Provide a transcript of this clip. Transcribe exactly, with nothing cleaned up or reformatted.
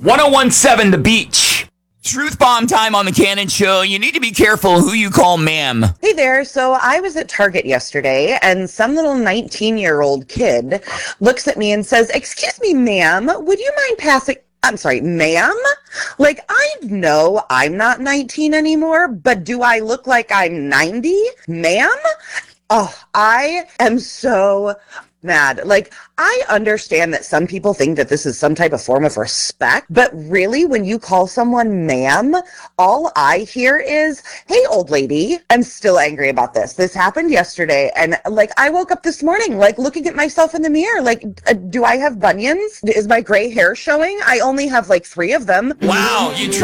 ten seventeen The Beach. Truth bomb time on the Cannon Show. You need to be careful who you call ma'am. Hey there. So I was at Target yesterday and some little nineteen-year-old kid looks at me and says, "Excuse me, ma'am, would you mind passing..." I'm sorry, ma'am? Like, I know I'm not nineteen anymore, but do I look like I'm ninety? Ma'am? Oh, I am so mad. Like, I understand that some people think that this is some type of form of respect, but really, when you call someone ma'am, all I hear is, "Hey, old lady." I'm still angry about this. This happened yesterday, and like, I woke up this morning, like, looking at myself in the mirror, like, uh, do I have bunions? Is my gray hair showing? I only have like three of them. Wow, you